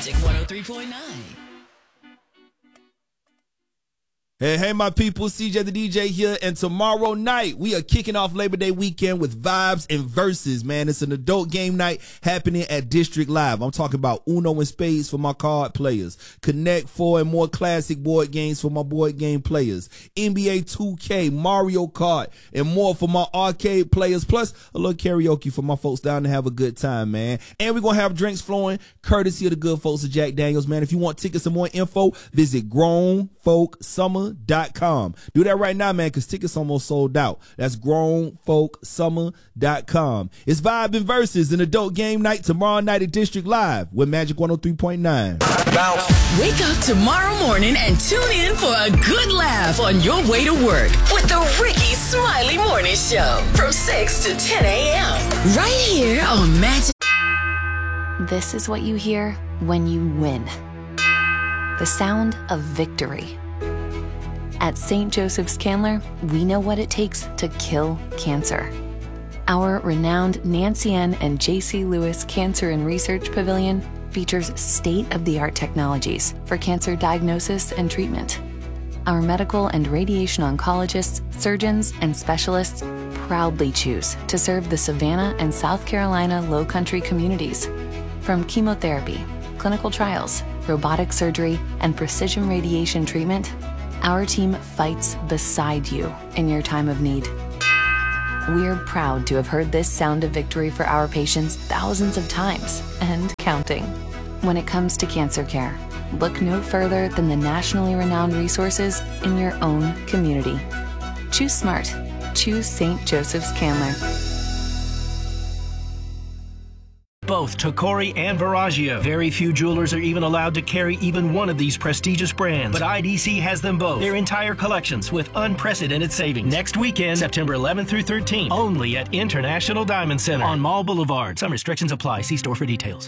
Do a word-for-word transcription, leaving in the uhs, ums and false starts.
Magic one oh three point nine. Hey, hey, my people, C J the D J here, and tomorrow night we are kicking off Labor Day weekend with Vibes and Verses, man. It's an adult game night happening at District Live. I'm talking about Uno and Spades for my card players, Connect Four and more classic board games for my board game players, N B A two K, Mario Kart, and more for my arcade players, plus a little karaoke for my folks down to have a good time, man. And we're going to have drinks flowing, courtesy of the good folks of Jack Daniels, man. If you want tickets and more info, visit grown folk summer dot com. Do that right now, man, because tickets almost sold out. That's grown folk summer dot com. It's Vibe and Verses, an adult game night tomorrow night at District Live with Magic one oh three point nine. Wake up tomorrow morning and tune in for a good laugh on your way to work with the Ricky Smiley Morning Show from six to ten a.m. right here on Magic. This is what you hear when you win. The sound of victory. At Saint Joseph's Candler, we know what it takes to kill cancer. Our renowned Nancy N. and J C Lewis Cancer and Research Pavilion features state-of-the-art technologies for cancer diagnosis and treatment. Our medical and radiation oncologists, surgeons, and specialists proudly choose to serve the Savannah and South Carolina Low Country communities. From chemotherapy, clinical trials, robotic surgery, and precision radiation treatment, our team fights beside you in your time of need. We're proud to have heard this sound of victory for our patients thousands of times and counting. When it comes to cancer care, look no further than the nationally renowned resources in your own community. Choose smart. Choose Saint Joseph's Candler. Both Tacori and Veragio. Very few jewelers are even allowed to carry even one of these prestigious brands, but I D C has them both. Their entire collections with unprecedented savings. Next weekend, September eleventh through thirteenth, only at International Diamond Center on Mall Boulevard. Some restrictions apply. See store for details.